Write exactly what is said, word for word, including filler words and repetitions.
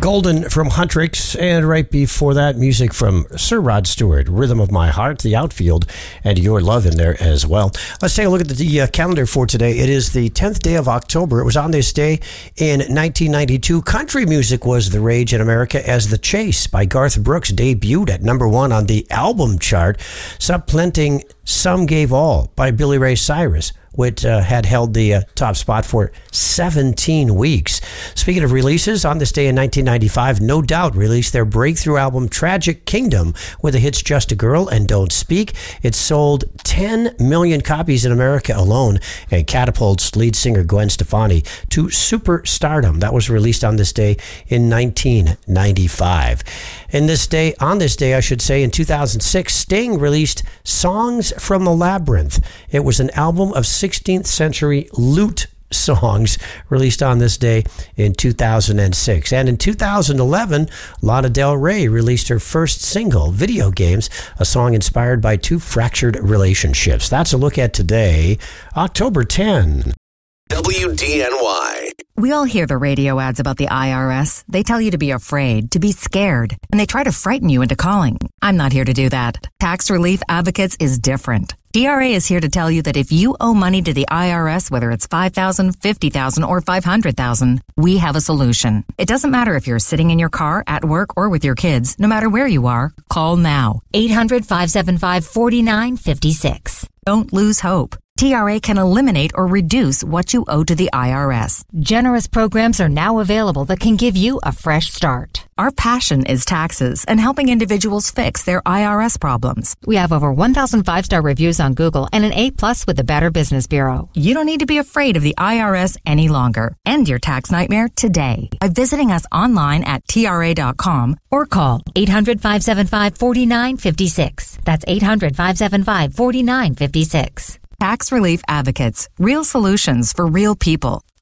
Golden from Huntrix, and right before that, music from Sir Rod Stewart, Rhythm of My Heart, The Outfield, and Your Love in there as well. Let's take a look at the uh, calendar for today. It is the tenth day of October. It was on this day in nineteen ninety-two. Country music was the rage in America as The Chase by Garth Brooks debuted at number one on the album chart, supplanting Some Gave All by Billy Ray Cyrus, which uh, had held the uh, top spot for seventeen weeks. Speaking of releases, on this day in nineteen ninety-five, No Doubt released their breakthrough album Tragic Kingdom with the hits Just a Girl and Don't Speak. It sold ten million copies in America alone and catapults lead singer Gwen Stefani to superstardom. That was released on this day in nineteen ninety-five. In this day, on this day, I should say, in two thousand six, Sting released Songs from the Labyrinth. It was an album of sixteenth century lute songs released on this day in two thousand six. And in two thousand eleven, Lana Del Rey released her first single, Video Games, a song inspired by two fractured relationships. That's a look at today, October tenth. W D N Y. We all hear the radio ads about the I R S. They tell you to be afraid, to be scared, and they try to frighten you into calling. I'm not here to do that. Tax Relief Advocates is different. D R A is here to tell you that if you owe money to the I R S, whether it's five thousand dollars, fifty thousand dollars, or five hundred thousand dollars, we have a solution. It doesn't matter if you're sitting in your car, at work, or with your kids. No matter where you are, call now. eight hundred, five seven five, four nine five six. Don't lose hope. T R A can eliminate or reduce what you owe to the I R S. Generous programs are now available that can give you a fresh start. Our passion is taxes and helping individuals fix their I R S problems. We have over one thousand five-star reviews on Google and an A plus with the Better Business Bureau. You don't need to be afraid of the I R S any longer. End your tax nightmare today by visiting us online at T R A dot com or call eight hundred, five seven five, four nine five six. That's eight hundred, five seven five, four nine five six. Tax Relief Advocates. Real solutions for real people.